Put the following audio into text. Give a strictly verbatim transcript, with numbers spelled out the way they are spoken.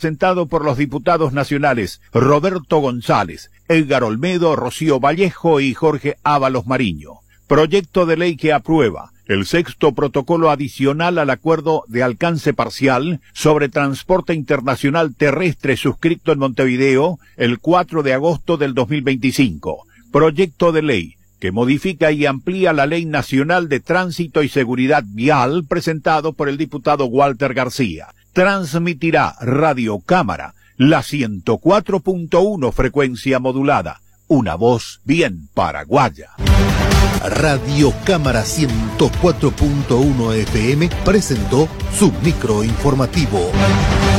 presentado por los diputados nacionales Roberto González, Edgar Olmedo, Rocío Vallejo y Jorge Ábalos Mariño. Proyecto de ley que aprueba el sexto protocolo adicional al acuerdo de alcance parcial sobre transporte internacional terrestre suscrito en Montevideo el cuatro de agosto del dos mil veinticinco. Proyecto de ley que modifica y amplía la Ley Nacional de Tránsito y Seguridad Vial presentado por el diputado Walter García. Transmitirá Radio Cámara, la ciento cuatro punto uno frecuencia modulada, una voz bien paraguaya. Radio Cámara ciento cuatro punto uno F M presentó su micro informativo.